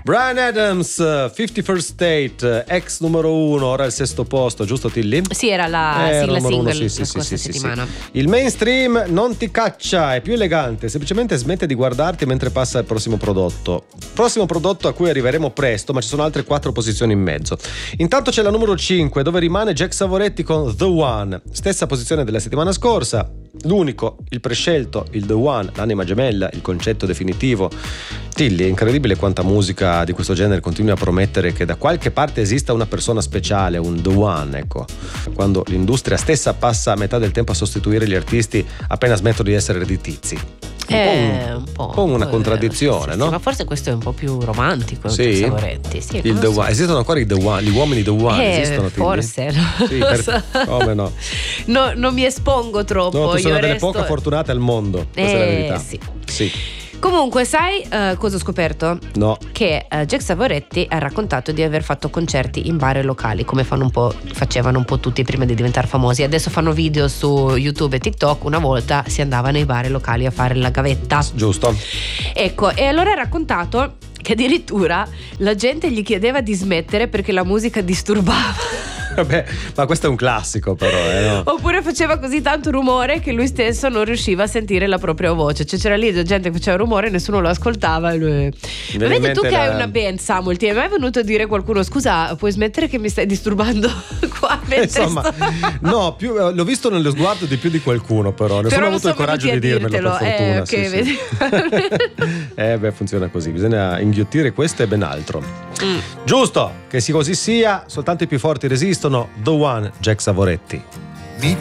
Bryan Adams, 51st State, ex numero 1, ora al 6° posto, giusto Tilly? Sì, era la sigla single sì, la scorsa settimana. Il mainstream non ti caccia, è più elegante, semplicemente smette di guardarti mentre passa il prossimo prodotto. Prossimo prodotto a cui arriveremo presto, ma ci sono altre 4 posizioni in mezzo. Intanto c'è la numero 5, dove rimane Jack Savoretti con The One, stessa posizione della settimana scorsa. L'unico, il prescelto, il The One, l'anima gemella, il concetto definitivo. Tilly, è incredibile quanta musica di questo genere continui a promettere che da qualche parte esista una persona speciale, un The One, ecco. Quando l'industria stessa passa metà del tempo a sostituire gli artisti appena smettono di essere redditizi. Un po' una contraddizione, sì, no? Ma forse questo è un po' più romantico. Sì? Savoretti. Sì, Il The One. Esistono ancora i The One, gli uomini The One? Esistono, forse Tilly? Sì, come no? No, non mi espongo troppo. No, tu sei una delle resto... poche fortunate al mondo, questa è la verità. Sì. Comunque, sai cosa ho scoperto? No. Che Jack Savoretti ha raccontato di aver fatto concerti in bar e locali, come facevano un po' tutti prima di diventare famosi. Adesso fanno video su YouTube e TikTok. Una volta si andava nei bar e locali a fare la gavetta. Giusto. Ecco, e allora ha raccontato che addirittura la gente gli chiedeva di smettere perché la musica disturbava. Vabbè, ma questo è un classico però, no? Oppure faceva così tanto rumore che lui stesso non riusciva a sentire la propria voce. Cioè c'era lì gente che faceva rumore e nessuno lo ascoltava e lui... Ma vedi tu che hai una band, Samuel, ti è mai venuto a dire qualcuno: scusa, puoi smettere che mi stai disturbando qua mentre no, l'ho visto nello sguardo di più di qualcuno, però sono avuto il coraggio di dirmelo, per fortuna. Okay, vedi. Beh, funziona così, bisogna inghiottire questo e ben altro. Giusto, che così sia, soltanto i più forti resistono. The One, Jack Savoretti.